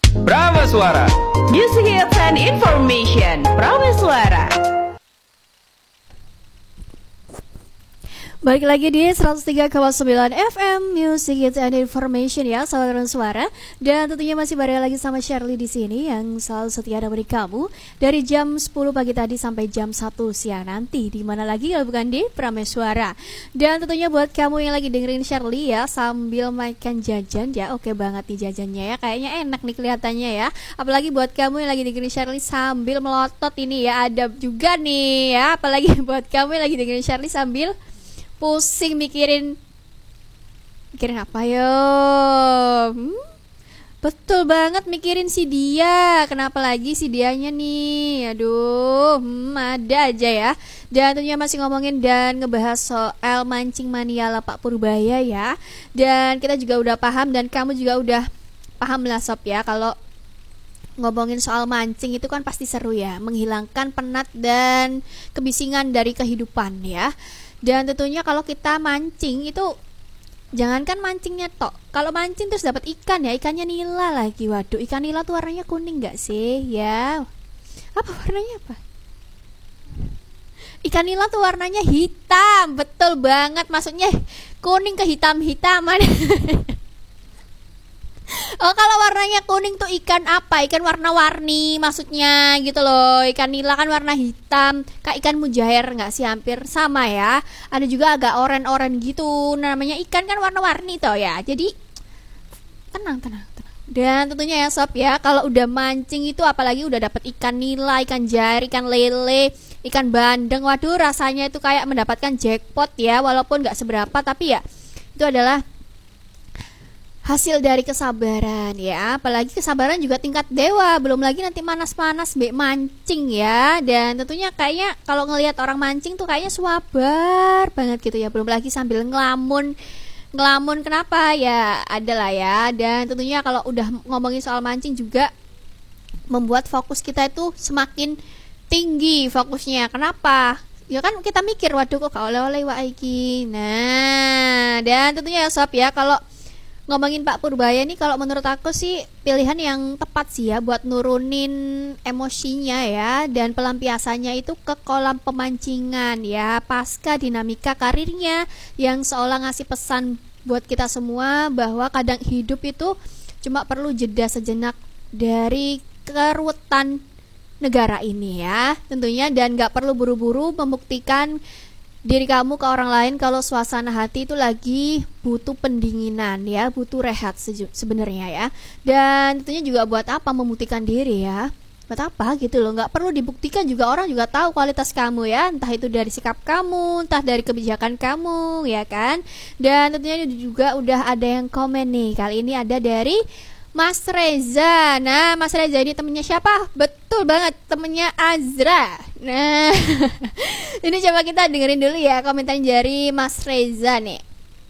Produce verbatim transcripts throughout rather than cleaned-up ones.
Prameswara. Music hits and information. Prameswara. Balik lagi di seratus tiga koma sembilan F M Music Hits and Information ya, saluran suara. Dan tentunya masih bareng lagi sama Shirley di sini yang selalu setia menemani kamu dari jam sepuluh pagi tadi sampai jam satu siang nanti. Di mana lagi kalau bukan di Prameswara. Dan tentunya buat kamu yang lagi dengerin Shirley ya sambil makan jajan ya, oke banget nih jajannya ya. Kayaknya enak nih kelihatannya ya. Apalagi buat kamu yang lagi dengerin Shirley sambil melotot ini ya, ada juga nih ya. Apalagi buat kamu yang lagi dengerin Shirley sambil pusing mikirin mikirin apa yo? Hmm? Betul banget mikirin si dia. Kenapa lagi si dianya nih? Aduh, hmm, ada aja ya. Dan tentunya masih ngomongin dan ngebahas soal mancing mania Pak Purbaya ya. Dan kita juga udah paham dan kamu juga udah paham lah sob ya, kalau ngomongin soal mancing itu kan pasti seru ya, menghilangkan penat dan kebisingan dari kehidupan ya. Dan tentunya kalau kita mancing itu jangankan mancingnya tok, kalau mancing terus dapat ikan ya, ikannya nila lagi. Waduh, ikan nila tuh warnanya kuning nggak sih ya? Apa warnanya apa? Ikan nila tuh warnanya hitam, betul banget, maksudnya kuning ke hitam-hitaman. Oh, kalau warnanya kuning tuh ikan apa? Ikan warna-warni maksudnya gitu loh. Ikan nila kan warna hitam, kayak ikan mujair nggak sih? Hampir sama ya. Ada juga agak oren-oren gitu. Namanya ikan kan warna-warni toh ya. Jadi tenang, tenang, tenang. Dan tentunya ya sob ya, kalau udah mancing itu apalagi udah dapet ikan nila, ikan jari, ikan lele, ikan bandeng. Waduh, rasanya itu kayak mendapatkan jackpot ya. Walaupun nggak seberapa, tapi ya itu adalah hasil dari kesabaran ya. Apalagi kesabaran juga tingkat dewa. Belum lagi nanti manas-manas be mancing ya. Dan tentunya kayaknya kalau ngelihat orang mancing tuh kayaknya swabar banget gitu ya. Belum lagi sambil ngelamun. Ngelamun kenapa ya, adalah ya. Dan tentunya kalau udah ngomongin soal mancing juga membuat fokus kita itu semakin tinggi fokusnya. Kenapa? Ya kan kita mikir, waduh kok oleh-oleh wa iki. Nah, dan tentunya ya sob ya, kalau ngomongin Pak Purbaya nih, kalau menurut aku sih pilihan yang tepat sih ya buat nurunin emosinya ya, dan pelampiasannya itu ke kolam pemancingan ya, pasca dinamika karirnya yang seolah ngasih pesan buat kita semua bahwa kadang hidup itu cuma perlu jeda sejenak dari keruwetan negara ini ya tentunya, dan gak perlu buru-buru membuktikan diri kamu ke orang lain kalau suasana hati itu lagi butuh pendinginan ya, butuh rehat sebenarnya ya. Dan tentunya juga buat apa membuktikan diri ya, buat apa gitu loh, nggak perlu dibuktikan juga, orang juga tahu kualitas kamu ya, entah itu dari sikap kamu, entah dari kebijakan kamu ya kan. Dan tentunya juga udah ada yang komen nih, kali ini ada dari Mas Reza. Nah, Mas Reza ini temennya siapa? Betul banget, temennya Azra. Nah, ini coba kita dengerin dulu ya komentar dari Mas Reza nih.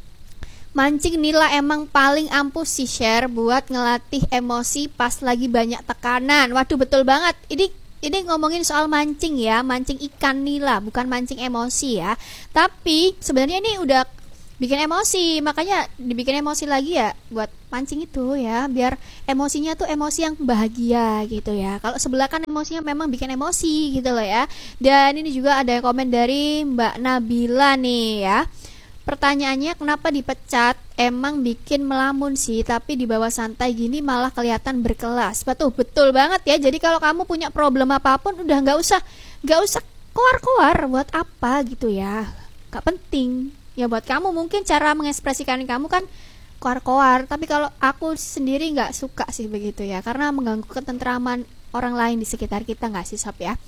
Mancing nila emang paling ampuh sih share buat ngelatih emosi pas lagi banyak tekanan. Waduh, betul banget. Ini ini ngomongin soal mancing ya, mancing ikan nila, bukan mancing emosi ya. Tapi sebenarnya ini udah bikin emosi, makanya dibikin emosi lagi ya buat mancing itu ya, biar emosinya tuh emosi yang bahagia gitu ya. Kalau sebelah kan emosinya memang bikin emosi gitu loh ya. Dan ini juga ada komen dari Mbak Nabila nih ya. Pertanyaannya, kenapa dipecat? Emang bikin melamun sih, tapi dibawa santai gini malah kelihatan berkelas. Betul, betul banget ya. Jadi kalau kamu punya problem apapun udah nggak usah nggak usah keluar-keluar, buat apa gitu ya, nggak penting. Ya buat kamu mungkin cara mengekspresikan kamu kan koar-koar, tapi kalau aku sendiri nggak suka sih begitu ya, karena mengganggu ketentraman orang lain di sekitar kita, nggak sih sob ya.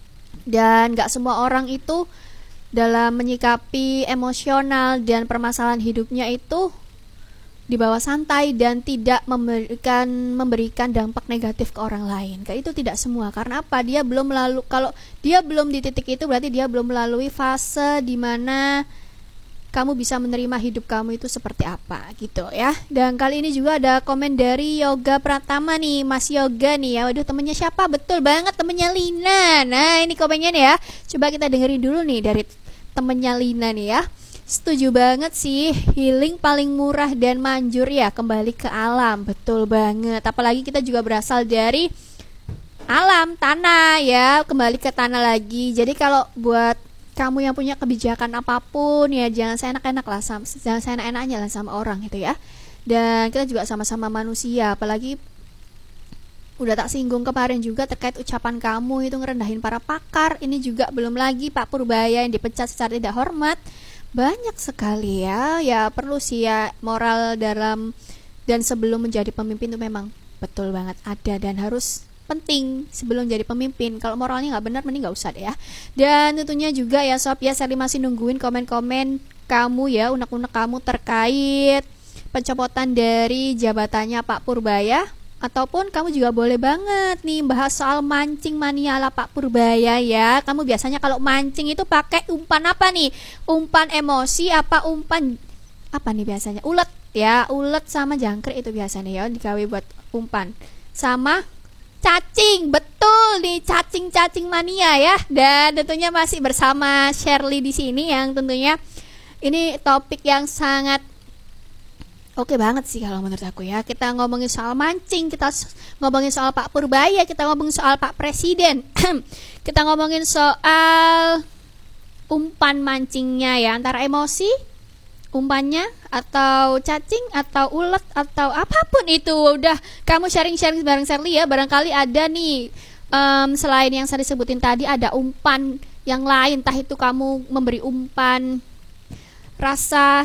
Dan nggak semua orang itu dalam menyikapi emosional dan permasalahan hidupnya itu dibawa santai dan tidak memberikan memberikan dampak negatif ke orang lain. Kayak itu tidak semua. Karena apa? Dia belum melalui, kalau dia belum di titik itu berarti dia belum melalui fase dimana kamu bisa menerima hidup kamu itu seperti apa gitu ya. Dan kali ini juga ada komen dari Yoga Pratama nih, Mas Yoga nih ya. Waduh, temennya siapa? Betul banget, temennya Lina. Nah, ini komennya nih ya. Coba kita dengerin dulu nih dari temennya Lina nih ya. Setuju banget sih, healing paling murah dan manjur ya kembali ke alam. Betul banget. Apalagi kita juga berasal dari alam, tanah ya, kembali ke tanah lagi. Jadi kalau buat kamu yang punya kebijakan apapun ya jangan seenak-enak lah sama, jangan seenak-enaknya lah sama orang gitu ya. Dan kita juga sama-sama manusia, apalagi udah tak singgung kemarin juga terkait ucapan kamu itu ngerendahin para pakar. Ini juga belum lagi Pak Purbaya yang dipecat secara tidak hormat. Banyak sekali ya, ya perlu sih ya moral dalam dan sebelum menjadi pemimpin itu memang betul banget ada dan harus penting sebelum jadi pemimpin. Kalau moralnya nggak benar mending nggak usah deh ya. Dan tentunya juga ya sob ya, Sherly masih nungguin komen-komen kamu ya, unek-unek kamu terkait pencopotan dari jabatannya Pak Purbaya. Ataupun kamu juga boleh banget nih bahas soal mancing mania ala Pak Purbaya ya. Kamu biasanya kalau mancing itu pakai umpan apa nih? Umpan emosi apa umpan apa nih biasanya? Ulet ya, ulet sama jangkrik itu biasanya ya digawe buat umpan. Sama cacing, betul nih cacing-cacing mania ya. Dan tentunya masih bersama Sherly di sini yang tentunya ini topik yang sangat oke banget sih kalau menurut aku ya. Kita ngomongin soal mancing, kita ngomongin soal Pak Purbaya, kita ngomongin soal Pak Presiden. Kita ngomongin soal umpan mancingnya ya, antara emosi umpannya atau cacing atau ulet atau apapun itu. Udah kamu sharing-sharing bareng Sherly ya. Barangkali ada nih um, selain yang saya disebutin tadi ada umpan yang lain, entah itu kamu memberi umpan rasa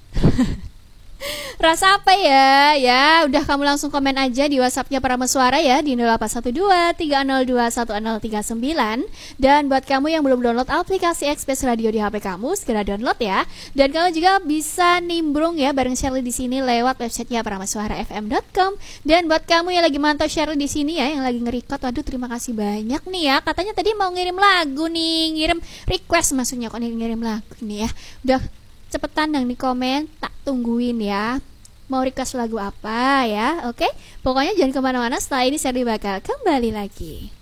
rasa apa ya? Ya, udah kamu langsung komen aja di WhatsAppnya Prameswara ya di nol delapan satu dua tiga nol dua satu nol tiga sembilan. Dan buat kamu yang belum download aplikasi Express Radio di H P kamu, segera download ya. Dan kamu juga bisa nimbrung ya bareng Sherly di sini lewat websitenya prameswara f m dot com. Dan buat kamu yang lagi mantau Sherly di sini ya, yang lagi nge-record, waduh terima kasih banyak nih ya. Katanya tadi mau ngirim lagu nih, ngirim request maksudnya kok nih, ngirim lagu nih ya. Udah cepetan dong di komen, tak tungguin ya. Mau request lagu apa ya? Oke, pokoknya jangan kemana-mana. Setelah ini Sherly bakal kembali lagi.